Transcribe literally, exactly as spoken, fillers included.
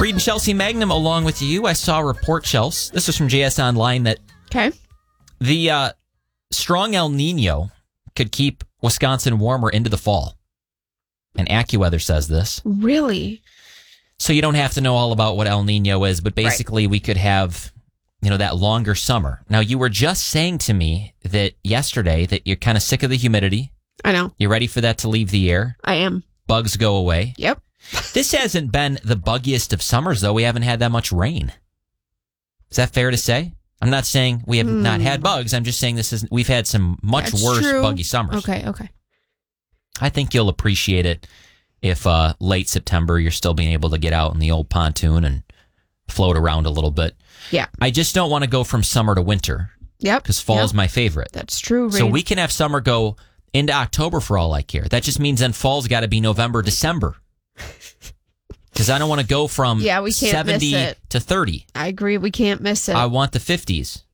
Breed and Chelsea Magnum along with you. I saw a report, Chelsea. This is from J S Online that okay. the uh, strong El Nino could keep Wisconsin warmer into the fall. And AccuWeather says this. Really? So you don't have to know all about what El Nino is, but basically right. we could have, you know, that longer summer. Now, you were just saying to me that yesterday that you're kind of sick of the humidity. I know. You're ready for that to leave the air. I am. Bugs go away. Yep. This hasn't been the buggiest of summers, though. We haven't had that much rain. Is that fair to say? I'm not saying we have mm. not had bugs. I'm just saying this is we've had some much That's worse true. buggy summers. Okay, okay. I think you'll appreciate it if uh, late September you're still being able to get out in the old pontoon and float around a little bit. Yeah. I just don't want to go from summer to winter. Yep. Because fall yep. is my favorite. That's true, Reed. So we can have summer go into October for all I care. That just means then fall's got to be November, December. Because I don't want to go from yeah, we can't seventy miss it. to thirty. I agree. We can't miss it. I want the fifties.